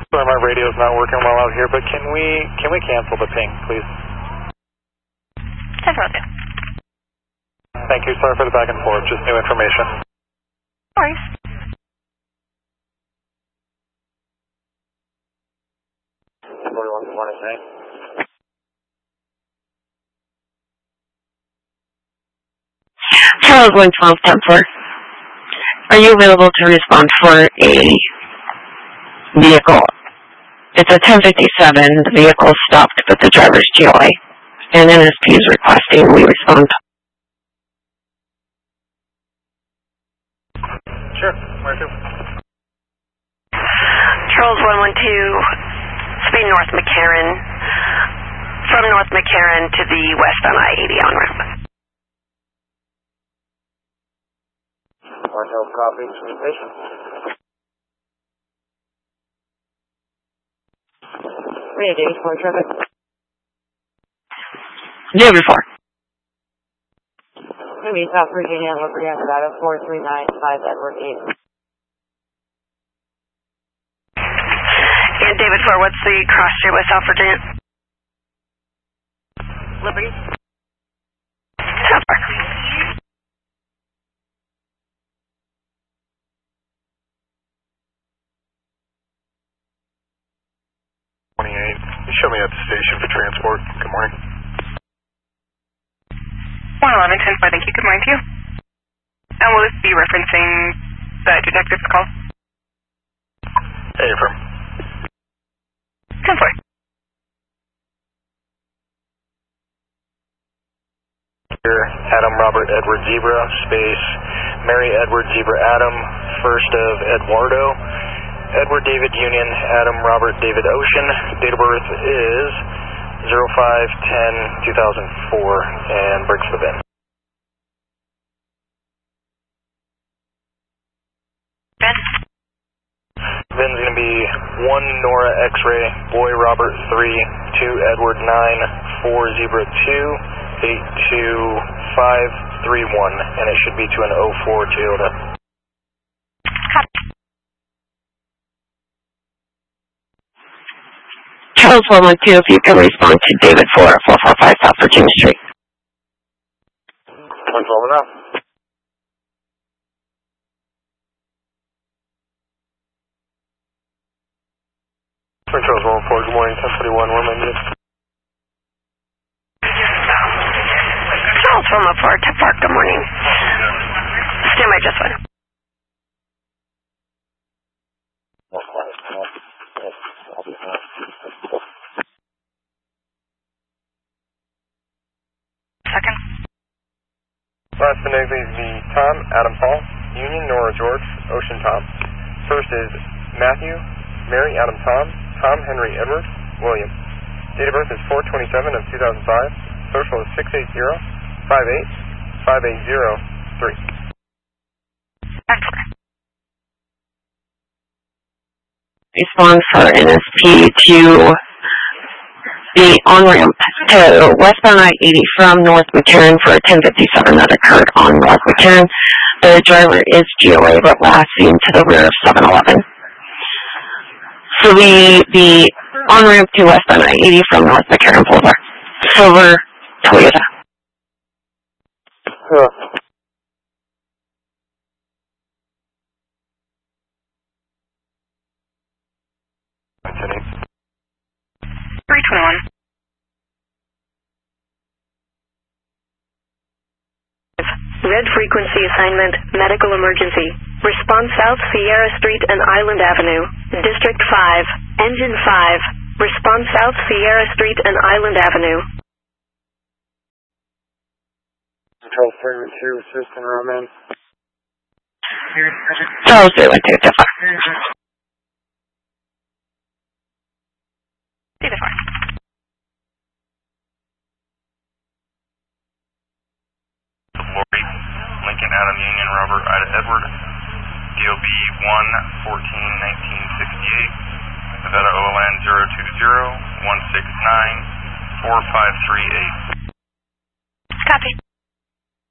Sorry, my radio's not working well out here, but can we cancel the ping, please? Definitely. Thank you. Sorry for the back and forth. Just new information. No worries. Charles 112-10-4. Are you available to respond for a vehicle? It's a 1057. The vehicle stopped with the driver's GOA. And NSP is requesting we respond. Sure. Where to? Charles 112, speed North McCarran. From North McCarran to the westbound I-80 on ramp. Hotel copy, communication. David 4 traffic. David 4. Maybe South Virginia, Liberty, Nevada, 4395 Edward 8. And David 4, what's the cross street with South Virginia? Liberty. South Park. You show me at the station for transport. Good morning. 111-10-4, thank you. Good morning to you. And will this be referencing the detective's call? Hey, affirm. 10-4. Here, Adam Robert Edward Zebra, space Mary Edward Zebra Adam, first of Eduardo. Edward David Union, Adam Robert David Ocean. Date of birth is 05-10-2004 and breaks the bin. Bin's going to be 1 Nora X-ray, Boy Robert 3, 2 Edward 9, 4 Zebra 2, 82531, and it should be to an 04 Toyota. Charles 112, if you can respond to David 4 at 445 South Virginia Street. 112 enough. Charles 114, good morning, 1041, where am I needed? Charles 114, Tip Park, good morning. Stand by just one. Second. Last but not least, the Tom, Adam Paul, Union, Nora George, Ocean Tom. First is Matthew, Mary Adam Tom, Tom Henry Edward, William. Date of birth is 4/27 of 2005. Social is 680-58-5803. Respond for NSP to the on-ramp to westbound I-80 from North McCarran for a 1057 that occurred on North McCarran. The driver is GOA but last seen to the rear of 7-Eleven. So the on-ramp to westbound I-80 from North McCarran Boulevard. Silver Toyota. Sure. 321. Red frequency assignment, medical emergency. Response South Sierra Street and Island Avenue. District 5, Engine 5. Response South Sierra Street and Island Avenue. Control 312, assistant Roman. Charles 012, Lori, Lincoln Adam Union Robert Ida Edward, DOB 1-14-1968, Nevada OLN 020-169-4538. Copy.